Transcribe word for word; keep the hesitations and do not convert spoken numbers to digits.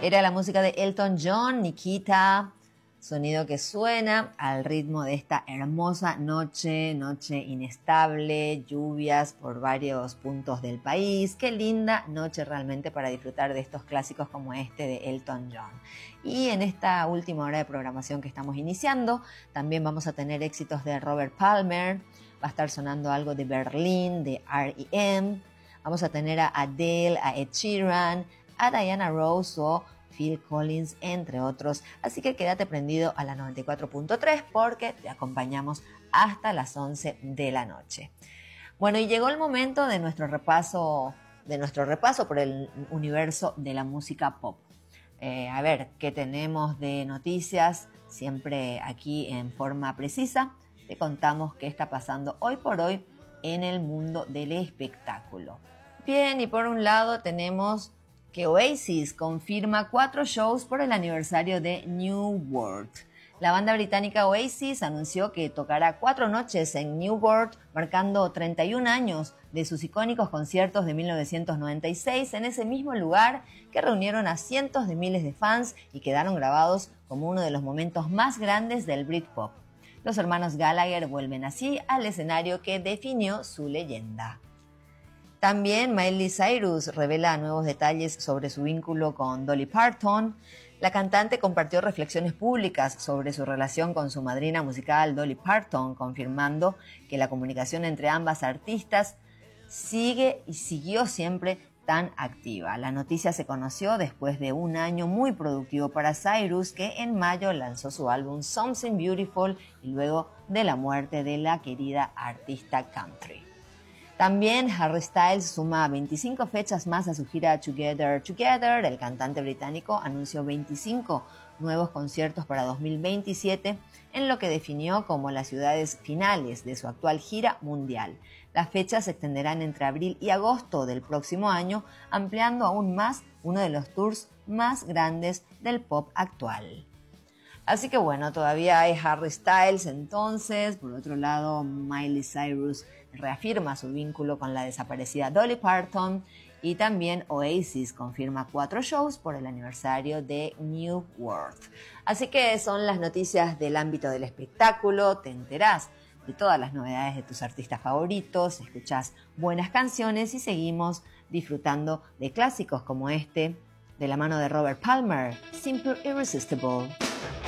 Era la música de Elton John, Nikita, sonido que suena al ritmo de esta hermosa noche, noche inestable, lluvias por varios puntos del país. Qué linda noche realmente para disfrutar de estos clásicos como este de Elton John. Y en esta última hora de programación que estamos iniciando, también vamos a tener éxitos de Robert Palmer, va a estar sonando algo de Berlín, de R E M, vamos a tener a Adele, a Ed Sheeran, a Diana Ross o Phil Collins, entre otros. Así que quédate prendido a la noventa y cuatro punto tres porque te acompañamos hasta las once de la noche. Bueno, y llegó el momento de nuestro repaso, de nuestro repaso por el universo de la música pop. Eh, a ver, ¿qué tenemos de noticias? Siempre aquí en forma precisa. Te contamos qué está pasando hoy por hoy en el mundo del espectáculo. Bien, y por un lado tenemos que Oasis confirma cuatro shows por el aniversario de New World. La banda británica Oasis anunció que tocará cuatro noches en New World, marcando treinta y un años de sus icónicos conciertos de mil novecientos noventa y seis en ese mismo lugar que reunieron a cientos de miles de fans y quedaron grabados como uno de los momentos más grandes del Britpop. Los hermanos Gallagher vuelven así al escenario que definió su leyenda. También Miley Cyrus revela nuevos detalles sobre su vínculo con Dolly Parton. La cantante compartió reflexiones públicas sobre su relación con su madrina musical Dolly Parton, confirmando que la comunicación entre ambas artistas sigue y siguió siempre tan activa. La noticia se conoció después de un año muy productivo para Cyrus, que en mayo lanzó su álbum Something Beautiful y luego de la muerte de la querida artista country. También Harry Styles suma veinticinco fechas más a su gira Together Together. El cantante británico anunció veinticinco nuevos conciertos para dos mil veintisiete en lo que definió como las ciudades finales de su actual gira mundial. Las fechas se extenderán entre abril y agosto del próximo año, ampliando aún más uno de los tours más grandes del pop actual. Así que bueno, todavía hay Harry Styles entonces. Por otro lado, Miley Cyrus reafirma su vínculo con la desaparecida Dolly Parton y también Oasis confirma cuatro shows por el aniversario de New World. Así que son las noticias del ámbito del espectáculo. Te enterás de todas las novedades de tus artistas favoritos, escuchás buenas canciones y seguimos disfrutando de clásicos como este de la mano de Robert Palmer, Simple Irresistible.